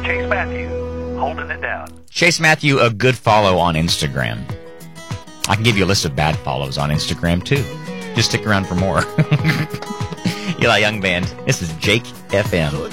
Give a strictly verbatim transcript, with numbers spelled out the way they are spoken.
Chase Matthew, holding it down. Chase Matthew, a good follow on Instagram. I can give you a list of bad follows on Instagram, too. Just stick around for more. Eli Young Band. This is Jake F M.